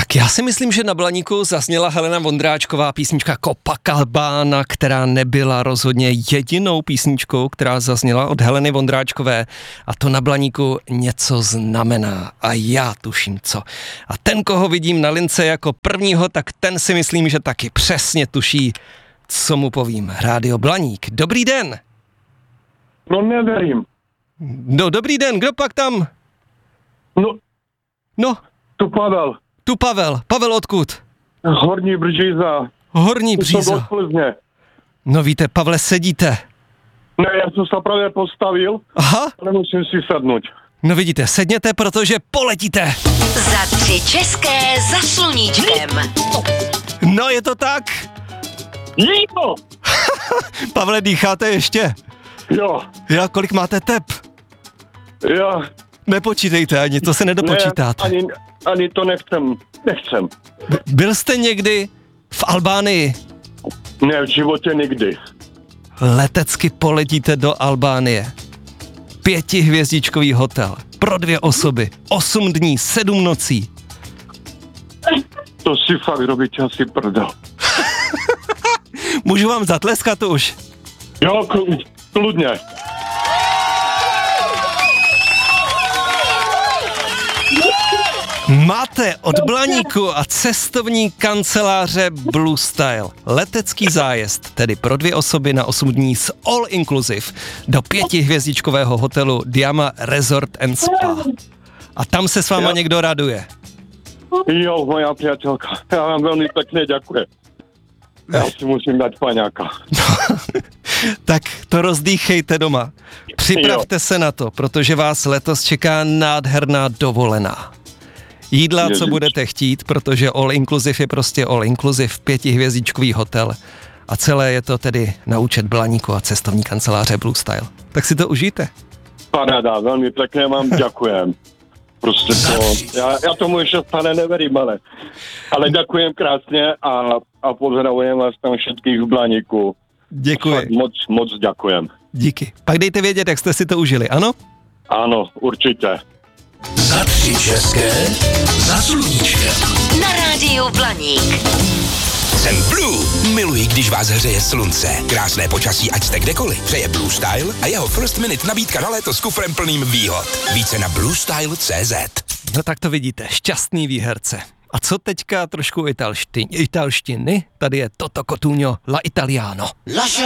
Tak já si myslím, že na Blaníku zazněla Helena Vondráčková písnička Copacabana, která nebyla rozhodně jedinou písničkou, která zazněla od Heleny Vondráčkové. A to na Blaníku něco znamená. A já tuším co. A ten, koho vidím na lince jako prvního, tak ten si myslím, že taky přesně tuší, co mu povím. Rádio Blaník. Dobrý den. No neverím. No dobrý den, kdo pak tam? No. Tu Pavel. Tu Pavel. Pavel odkud? Horní Bříza. Horní Bříza. Od Plzně. No víte, Pavle, sedíte. Ne, já jsem se právě postavil. Aha. Nemusím si sednout. No vidíte, sedněte, protože poletíte. Za 3 české za sluníčkem. No je to tak. Jo! Pavle, dýcháte ještě? Jo. Já, kolik máte tep? Já. Nepočítejte ani, to se nedopočítáte. Ne, ani to nechcem. Byl jste někdy v Albánii? Ne, v životě nikdy. Letecky poletíte do Albánie. 5hvězdičkový hotel. Pro 2 osoby. 8 dní, 7 nocí. To si fakt robíte asi prdel. Můžu vám zatleskat už? Jo, kludně. Máte od Blaníku a cestovní kanceláře Blue Style letecký zájezd, tedy pro 2 osoby na 8 dní s all inclusive do 5hvězdičkového hotelu Diama Resort and Spa. A tam se s váma někdo raduje. Jo, moja priateľka. Já vám velmi pekne ďakujem. Já si musím dát paňáka. Tak to rozdýchejte doma. Připravte se na to, protože vás letos čeká nádherná dovolená. Jídla, co budete chtít, protože all inclusive je prostě all inclusive, 5hvězdičkový hotel. A celé je to tedy na účet Blaníku a cestovní kanceláře Blue Style. Tak si to užijte. Paráda, velmi pekne vám ďakujem. Prostě to, já tomu ještě stále neverím, ale ďakujem krásně a pozdravujem vás tam všetkých v Blaníku. Děkuji. Moc ďakujem. Díky. Pak dejte vědět, jak jste si to užili, ano? Ano, určitě. Za 3 české za sluníčkem. Na rádiu Blaník. Jsem Blue. Miluji, když vás hřeje slunce. Krásné počasí, ať jste kdekoliv. Přeje Blue Style a jeho First Minute nabídka na léto s kufrem plným výhod. Více na bluestyle.cz. No tak to vidíte, šťastný výherce. A co teďka trošku italštiny? Tady je Toto Cotugno La Italiano. Lascia